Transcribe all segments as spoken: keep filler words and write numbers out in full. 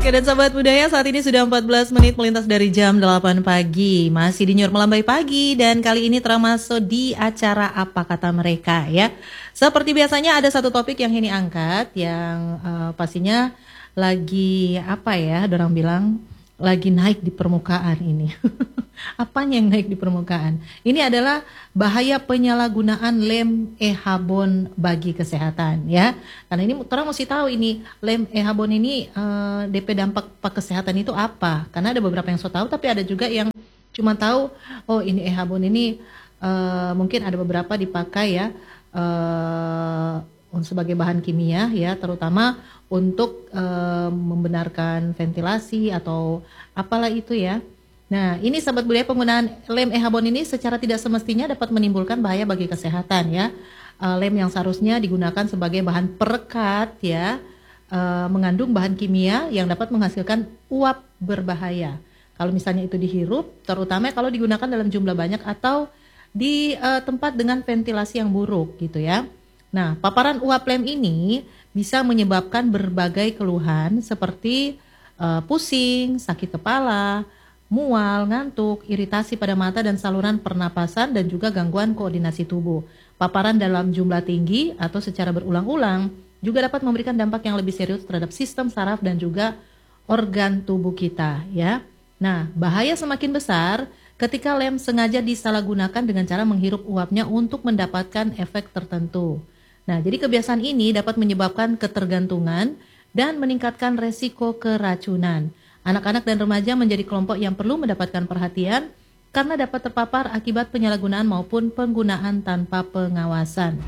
Oke, dan sahabat budaya, saat ini sudah empat belas menit melintas dari jam delapan pagi. Masih di Nyur Melambai Pagi, dan kali ini termasuk di acara Apa Kata Mereka ya. Seperti biasanya ada satu topik yang ini angkat, yang uh, pastinya lagi apa ya, dorang bilang lagi naik di permukaan ini. Apanya yang naik di permukaan? Ini adalah bahaya penyalahgunaan lem e-habon bagi kesehatan ya. Karena ini orang mesti tahu ini lem e-habon ini uh, D P dampak kesehatan itu apa? Karena ada beberapa yang so tahu, tapi ada juga yang cuma tahu oh ini e-habon ini uh, mungkin ada beberapa dipakai ya uh, sebagai bahan kimia ya, terutama untuk uh, membenarkan ventilasi atau apalah itu ya. Nah, ini sahabat budaya, penggunaan lem e-habon ini secara tidak semestinya dapat menimbulkan bahaya bagi kesehatan ya. Uh, lem yang seharusnya digunakan sebagai bahan perekat ya, uh, mengandung bahan kimia yang dapat menghasilkan uap berbahaya. Kalau misalnya itu dihirup, terutama kalau digunakan dalam jumlah banyak atau di uh, tempat dengan ventilasi yang buruk gitu ya. Nah, paparan uap lem ini bisa menyebabkan berbagai keluhan seperti uh, pusing, sakit kepala, mual, ngantuk, iritasi pada mata dan saluran pernapasan, dan juga gangguan koordinasi tubuh. Paparan dalam jumlah tinggi atau secara berulang-ulang juga dapat memberikan dampak yang lebih serius terhadap sistem saraf dan juga organ tubuh kita ya. Nah, bahaya semakin besar ketika lem sengaja disalahgunakan dengan cara menghirup uapnya untuk mendapatkan efek tertentu. Nah, jadi kebiasaan ini dapat menyebabkan ketergantungan dan meningkatkan resiko keracunan. Anak-anak dan remaja menjadi kelompok yang perlu mendapatkan perhatian karena dapat terpapar akibat penyalahgunaan maupun penggunaan tanpa pengawasan.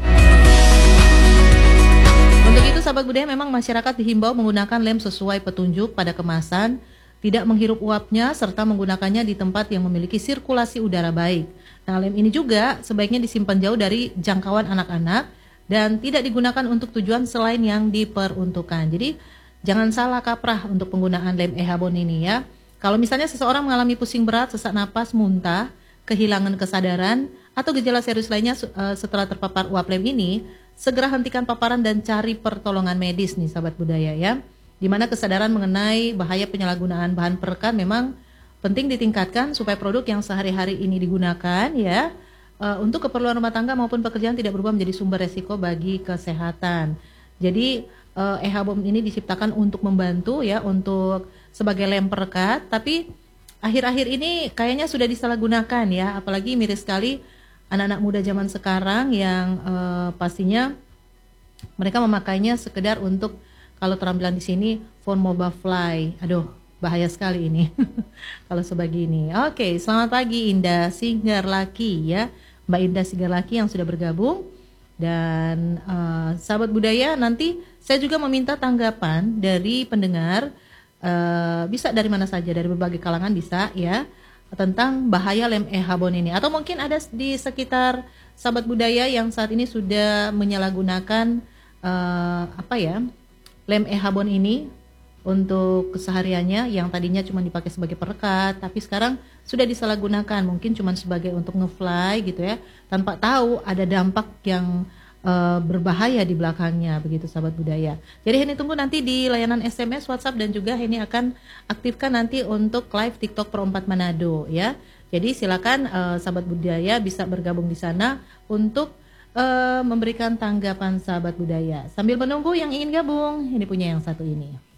Untuk itu, sahabat budaya, memang masyarakat dihimbau menggunakan lem sesuai petunjuk pada kemasan, tidak menghirup uapnya, serta menggunakannya di tempat yang memiliki sirkulasi udara baik. Nah, lem ini juga sebaiknya disimpan jauh dari jangkauan anak-anak dan tidak digunakan untuk tujuan selain yang diperuntukkan. Jadi, jangan salah kaprah untuk penggunaan lem e-habon ini ya. Kalau misalnya seseorang mengalami pusing berat, sesak napas, muntah, kehilangan kesadaran, atau gejala serius lainnya uh, setelah terpapar uap lem ini, segera hentikan paparan dan cari pertolongan medis nih sahabat budaya ya. Dimana kesadaran mengenai bahaya penyalahgunaan bahan perekat memang penting ditingkatkan supaya produk yang sehari-hari ini digunakan ya uh, untuk keperluan rumah tangga maupun pekerjaan tidak berubah menjadi sumber resiko bagi kesehatan. Jadi uh, e-habon ini diciptakan untuk membantu ya, untuk sebagai lem perekat, tapi akhir-akhir ini kayaknya sudah disalahgunakan ya, apalagi miris sekali anak-anak muda zaman sekarang yang uh, pastinya mereka memakainya sekedar untuk, kalau terampilan di sini, phone mobile fly. Aduh, bahaya sekali ini kalau sebegini. Oke, selamat pagi Indah Singgarlaki ya, Mbak Indah Singgarlaki yang sudah bergabung. Dan uh, sahabat budaya, nanti saya juga meminta tanggapan dari pendengar, uh, bisa dari mana saja, dari berbagai kalangan bisa ya, tentang bahaya lem e-habon ini. Atau mungkin ada di sekitar sahabat budaya yang saat ini sudah menyalahgunakan uh, apa ya, lem e-habon ini untuk kesehariannya, yang tadinya cuma dipakai sebagai perekat, tapi sekarang sudah disalahgunakan, mungkin cuma sebagai untuk nge-fly gitu ya, tanpa tahu ada dampak yang uh, berbahaya di belakangnya, begitu sahabat budaya. Jadi Heni tunggu nanti di layanan S M S, WhatsApp, dan juga Heni akan aktifkan nanti untuk live TikTok Perempat Manado ya. Jadi silakan uh, sahabat budaya bisa bergabung di sana untuk uh, memberikan tanggapan sahabat budaya. Sambil menunggu yang ingin gabung, ini punya yang satu ini.